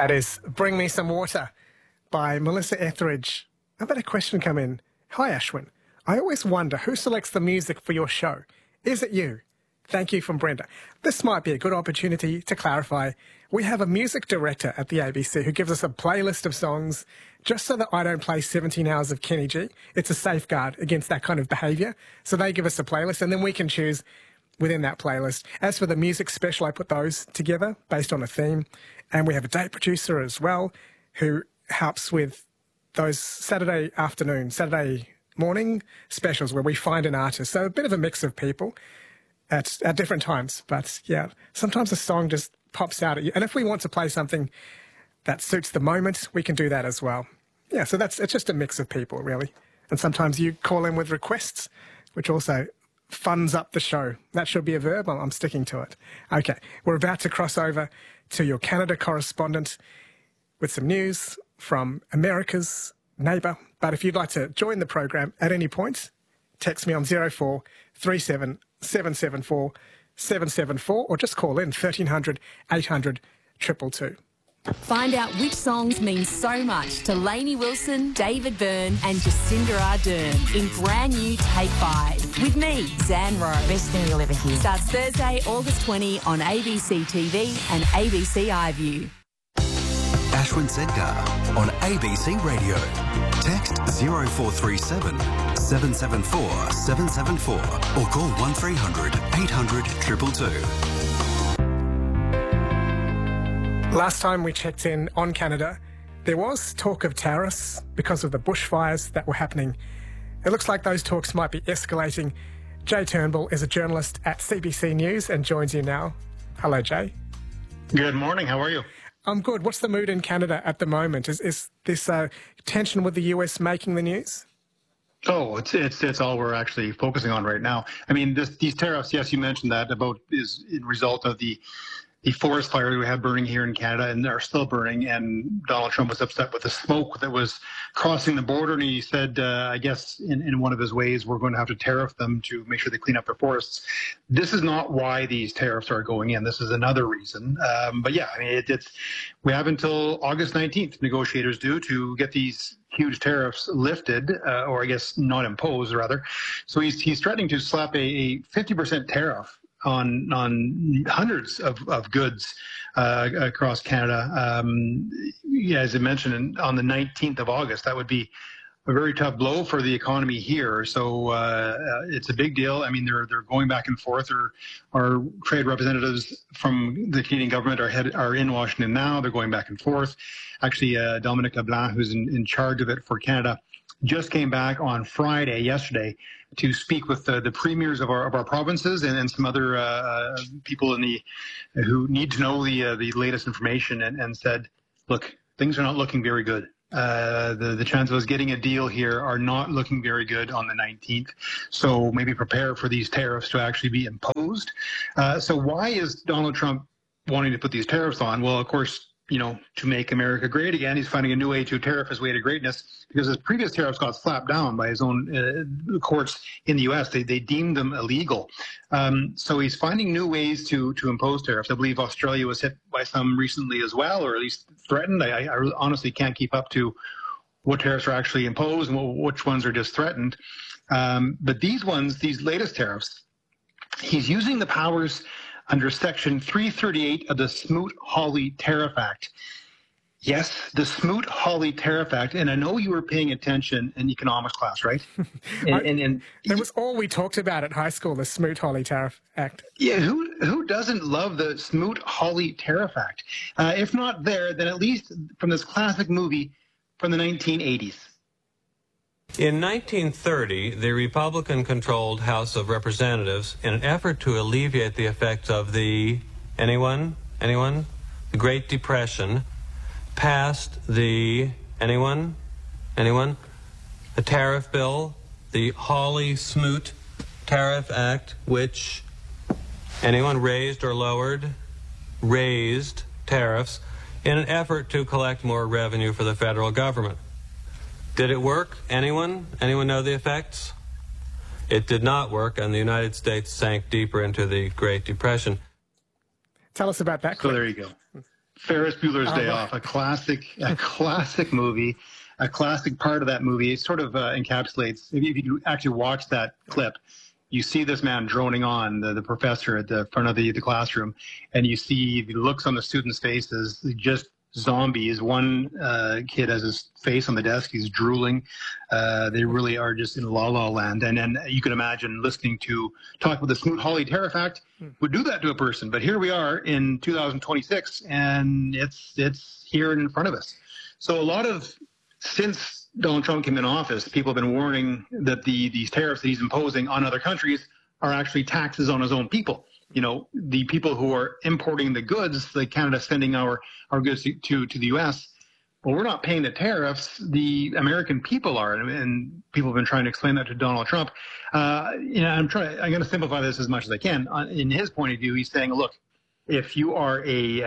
That is Bring Me Some Water by Melissa Etheridge. I've had a question come in. Hi, Ashwin. I always wonder who selects the music for your show. Is it you? Thank you from Brenda. This might be a good opportunity to clarify. We have a music director at the ABC who gives us a playlist of songs just so that I don't play 17 hours of Kenny G. It's a safeguard against that kind of behaviour. So they give us a playlist and then we can choose within that playlist. As for the music special, I put those together based on a theme. And we have a day producer as well who helps with those Saturday afternoon, Saturday morning specials where we find an artist. So a bit of a mix of people at different times. But yeah, sometimes a song just pops out at you. And if we want to play something that suits the moment, we can do that as well. Yeah, so it's just a mix of people, really. And sometimes you call in with requests, which also funds up the show. That should be a verb. I'm sticking to it. Okay, we're about to cross over to your Canada correspondent with some news from America's neighbour. But if you'd like to join the program at any point, text me on 0437 774 774 or just call in 1300 800 222. Find out which songs mean so much to Lainey Wilson, David Byrne and Jacinda Ardern in brand new Take 5. With me, Zan Rowe. Best thing you'll ever hear. Starts Thursday, August 20 on ABC TV and ABC iView. Ashwin Sedgar on ABC Radio. Text 0437 774 774 or call 1300 800 222. Last time we checked in on Canada, there was talk of tariffs because of the bushfires that were happening. It looks like those talks might be escalating. Jay Turnbull is a journalist at CBC News and joins you now. Hello, Jay. Good morning. How are you? I'm good. What's the mood in Canada at the moment? Is this tension with the US making the news? Oh, it's all we're actually focusing on right now. I mean, these tariffs, yes, you mentioned that is in result of the forest fires we have burning here in Canada and are still burning. And Donald Trump was upset with the smoke that was crossing the border. And he said, I guess in one of his ways, we're going to have to tariff them to make sure they clean up their forests. This is not why these tariffs are going in. This is another reason. But yeah, I mean, we have until August 19th, negotiators do, to get these huge tariffs lifted, or I guess not imposed, rather. So he's threatening to slap a 50% tariff on hundreds of goods across Canada. Yeah, as I mentioned, on the 19th of August, that would be a very tough blow for the economy here. So it's a big deal. I mean, they're going back and forth. Our trade representatives from the Canadian government are in Washington now. They're going back and forth. Actually, Dominic LeBlanc, who's in charge of it for Canada, just came back on yesterday, to speak with the premiers of our provinces and some other people who need to know the latest information, and said, look, things are not looking very good. The chances of us getting a deal here are not looking very good on the 19th. So maybe prepare for these tariffs to actually be imposed. So why is Donald Trump wanting to put these tariffs on? Well, of course, to make America great again, he's finding a new way to tariff his way to greatness, because his previous tariffs got slapped down by his own courts in the U.S. They deemed them illegal. So he's finding new ways to impose tariffs. I believe Australia was hit by some recently as well, or at least threatened. I honestly can't keep up to what tariffs are actually imposed and which ones are just threatened. But these latest tariffs, he's using the powers under Section 338 of the Smoot-Hawley Tariff Act. Yes, the Smoot-Hawley Tariff Act, and I know you were paying attention in economics class, right? It was all we talked about at high school, the Smoot-Hawley Tariff Act. Yeah, who doesn't love the Smoot-Hawley Tariff Act? If not there, then at least from this classic movie from the 1980s. In 1930, the Republican-controlled House of Representatives, in an effort to alleviate the effects of the Great Depression, passed the tariff bill, the Hawley-Smoot Tariff Act, which raised or raised tariffs in an effort to collect more revenue for the federal government. Did it work? Anyone know the effects? It did not work, and the United States sank deeper into the Great Depression. Tell us about that. So there you go. Ferris Bueller's Day Off, a classic movie, a classic part of that movie. It sort of encapsulates, if you actually watch that clip, you see this man droning on, the professor at the front of the classroom, and you see the looks on the students' faces, just zombies. One kid has his face on the desk. He's drooling. They really are just in la-la land. And you can imagine listening to talk about the Smoot-Hawley Tariff Act would do that to a person. But here we are in 2026, and it's here in front of us. So a lot of, since Donald Trump came in office, people have been warning that these tariffs that he's imposing on other countries are actually taxes on his own people. You know, the people who are importing the goods, like Canada sending our goods to the U.S., well, we're not paying the tariffs. The American people are, and people have been trying to explain that to Donald Trump. I'm going to simplify this as much as I can. In his point of view, he's saying, look, if you are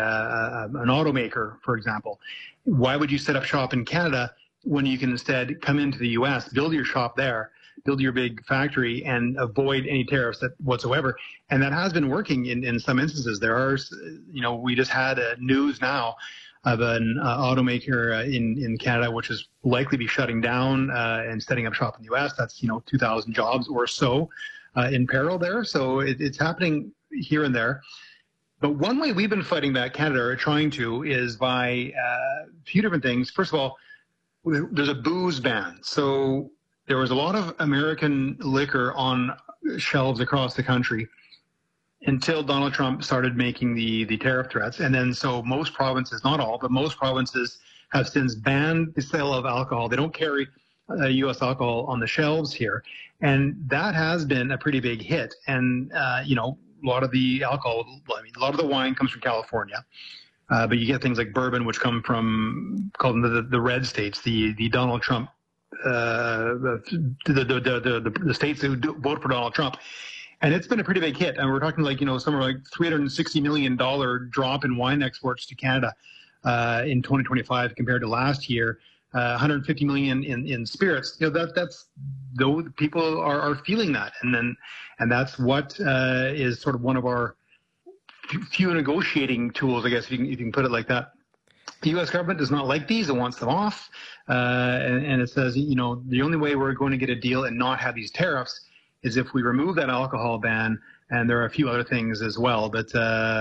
an automaker, for example, why would you set up shop in Canada when you can instead come into the U.S., build your shop there, build your big factory, and avoid any tariffs whatsoever? And that has been working in some instances. There are, we just had news now of an automaker in Canada, which is likely to be shutting down and setting up shop in the U.S. That's, 2,000 jobs or so in peril there. So it's happening here and there. But one way we've been fighting back, Canada, or trying to, is by a few different things. First of all, there's a booze ban. So there was a lot of American liquor on shelves across the country until Donald Trump started making the tariff threats. And then so most provinces, not all, but most provinces have since banned the sale of alcohol. They don't carry U.S. alcohol on the shelves here. And that has been a pretty big hit. And, a lot of the alcohol, a lot of the wine comes from California. But you get things like bourbon, which come from, called the red states, the Donald Trump, the states who vote for Donald Trump. And it's been a pretty big hit. And we're talking somewhere like $360 million drop in wine exports to Canada in 2025 compared to last year. 150 million in spirits. That's though people are feeling that, and that's what is sort of one of our few negotiating tools, I guess, if you can put it like that. The U.S. government does not like these; it wants them off, and it says, the only way we're going to get a deal and not have these tariffs is if we remove that alcohol ban, and there are a few other things as well. But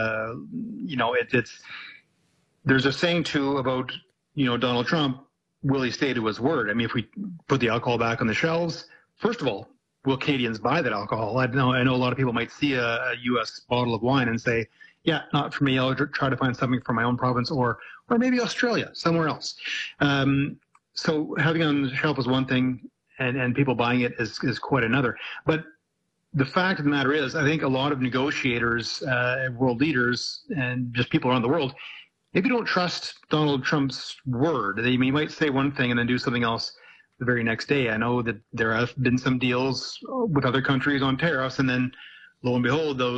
there's a saying too about Donald Trump. Will he stay to his word? I mean, if we put the alcohol back on the shelves, first of all, will Canadians buy that alcohol? I know a lot of people might see a U.S. bottle of wine and say, yeah, not for me. I'll try to find something from my own province or maybe Australia, somewhere else. So having it on the shelf is one thing, and people buying it is quite another. But the fact of the matter is, I think a lot of negotiators, world leaders, and just people around the world, maybe don't trust Donald Trump's word. They might say one thing and then do something else the very next day. I know that there have been some deals with other countries on tariffs, and then lo and behold, those